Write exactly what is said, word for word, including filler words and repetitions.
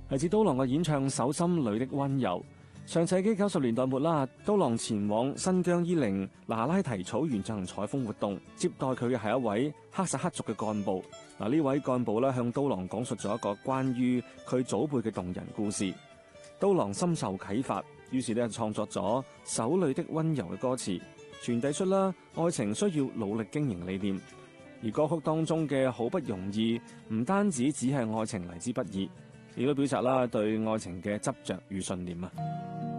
嚟自刀郎嘅演唱《手心裏的溫柔》。上世紀九十年代末啦，刀郎前往新疆伊寧那拉提草原進行採風活動，接待佢嘅係一位哈薩克族嘅幹部。嗱，呢位幹部咧向刀郎講述咗一個關於佢祖輩嘅動人故事。刀郎深受啟發，於是咧創作咗《手裏的溫柔》嘅歌詞，傳遞出啦愛情需要努力經營理念。而歌曲當中嘅好不容易，唔單止只係愛情嚟之不易，亦都表達啦對愛情嘅執着與信念啊！